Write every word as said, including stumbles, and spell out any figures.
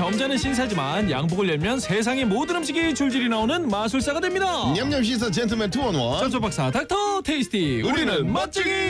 점잖은 신사지만 양복을 열면 세상의 모든 음식이 줄줄이 나오는 마술사가 됩니다. 냠냠 시사 젠틀맨 투원원 전소박사 닥터 테이스티 우리는 멋지기